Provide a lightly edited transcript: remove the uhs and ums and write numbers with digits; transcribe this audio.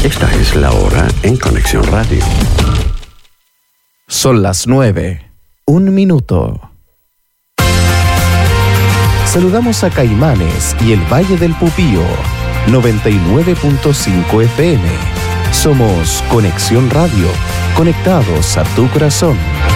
Esta es la hora en Conexión Radio. Son las 9, 1 minuto. Saludamos a Caimanes y el Valle del Pupío, 99.5 FM. Somos Conexión Radio, conectados a tu corazón.